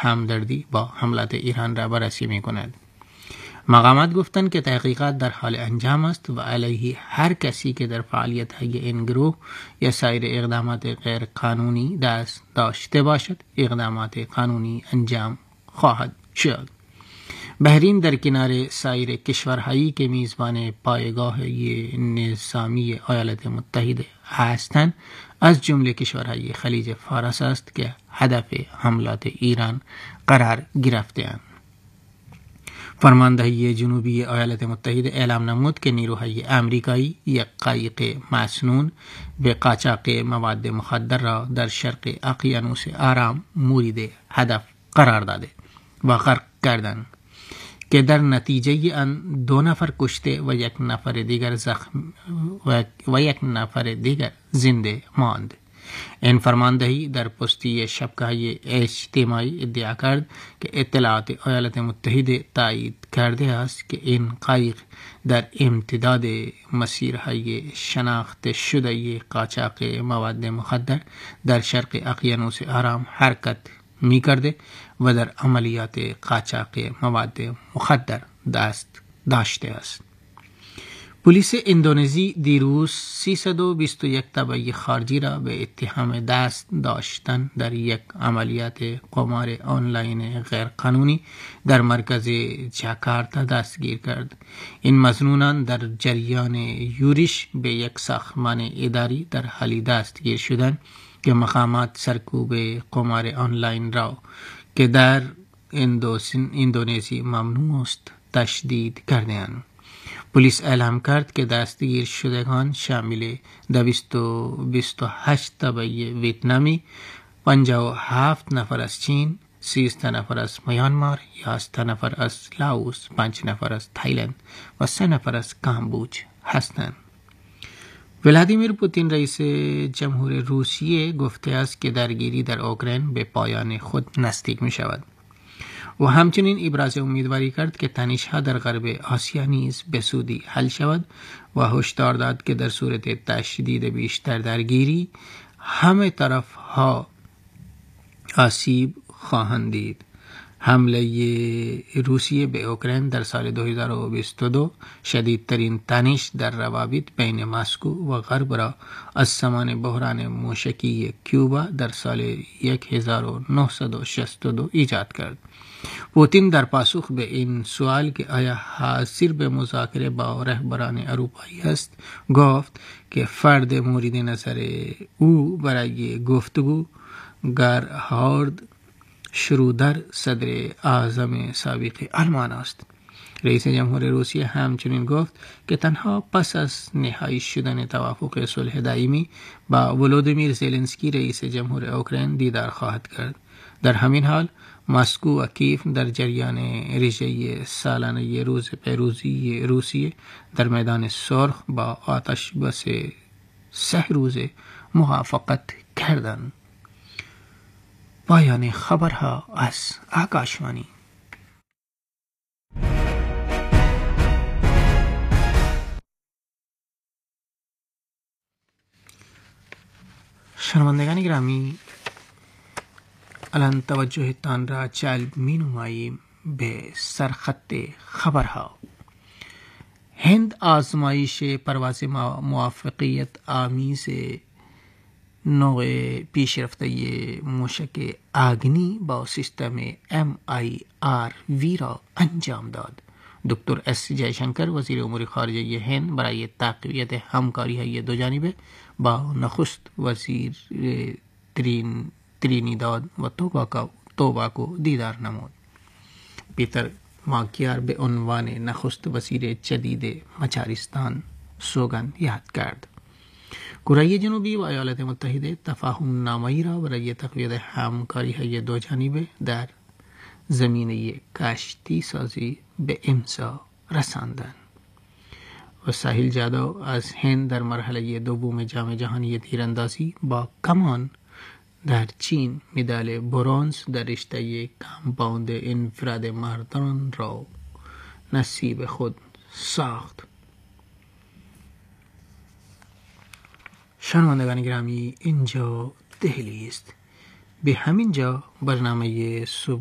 همدردی با حملات ایران را بررسی می کند. مقامات گفتند که تحقیقات در حال انجام است و علیه هر کسی که در فعالیت‌های این گروه یا سایر اقدامات غیر قانونی دست داشته باشد اقدامات قانونی انجام خواهد شد. بحرین در کنار سایر کشورهایی که میزبان پایگاه نظامی ایالات متحده هستند از جمله کشورهای خلیج فارس است که هدف حملات ایران قرار گرفته‌اند. فرماندهی جنوبی ایالات متحده اعلام نمود که نیروهای آمریکایی یک قایق مسنون به قاچاق مواد مخدر را در شرق اقیانوس آرام مورد هدف قرار داده و غرق کردند که در نتیجه آن 2 نفر کشته و یک نفر دیگر زنده ماند. این فرماندهی در پستی شبکه‌های اجتماعی ادعا کرد که اطلاعات ایالات متحده تایید کرده است که این قایق در امتداد مسیرهای شناخته شده قاچاق مواد مخدر در شرق اقیانوس آرام حرکت می کرده و در عملیات قاچاق مواد مخدر دست داشته است. پلیس اندونزی دیروز 321 تبعی خارجی را به اتهام دست داشتن در یک عملیات قمار آنلاین غیرقانونی در مرکز جاکارتا دستگیر کرد. این مظنونان در جریان یورش به یک ساختمان اداری در حالی دستگیر شدند که مقامات سرکوب قمار آنلاین را که در اندونزی ممنوع است تشدید کرده‌اند. پلیس اعلام کرد که دستگیر شدگان شامل 228 تبعی ویتنامی، 57 نفر از چین، 13 نفر از میانمار، 11 نفر از لاوس، 5 نفر از تایلند و 3 نفر از کامبوج هستند. ولادیمیر پوتین رئیس جمهور روسیه گفته است که درگیری در اوکراین به پایان خود نزدیک می شود و همچنین ابراز امیدواری کرد که تنش‌ها در غرب آسیا نیز به سودی حل شود و هشدار داد که در صورت تشدید بیشتر درگیری همه طرف‌ها آسیب خواهند دید. حمله روسیه به اوکراین در سال 2022 شدیدترین تنش در روابط بین مسکو و غرب را از زمان بحران موشکی کیوبا در سال 1962 ایجاد کرد. پوتین در پاسخ به این سوال که آیا حاضر به مذاکره با رهبران اروپایی است گفت که فرد مورد نظر او برای گفتگو گرهارد شرودر صدر اعظم سابق آلمان است. رئیس جمهور روسیه همچنین گفت که تنها پس از نهایی شدن توافق صلح دائمی با ولودیمیر زلنسکی رئیس جمهور اوکراین دیدار خواهد کرد. در همین حال مسکو و کیف در جریان رژه سالانه روز پیروزی روسیه در میدان سرخ با آتش بس 3 روزه موافقت کردند. پایان خبرها از آکاشوانی. شنوندگان گرامی، الان توجهتان را جلب می نماییم به سرخط خبرها. هند آزمایش پرواز موفقیت آمیز نوع پیشرفته موشک آگنی با سیستم MIRV را انجام داد. دکتر اس جایشنکر وزیر امور خارجه هند برای تقویت همکاری‌های دوجانبه با نخست وزیر ترینیداد و توباگو دیدار نمود. پیتر ماکیار به عنوان نخست وزیر جدید مجارستان سوگند یاد کرد. کره جنوبی و ایالات متحده تفاهم نامه‌ای را برای تقویت همکاری‌های دوجانبه در زمینه کشتی سازی به امضا رساندند. و ساحل جادو از هند در مرحله دوم جام جهانی تیراندازی با کمان در چین مدال برنز در رشته کامپاوند انفراد مردان را نصیب خود ساخت. شنوندگان گرامی، اینجا دهلی است. به همین جا برنامه صبح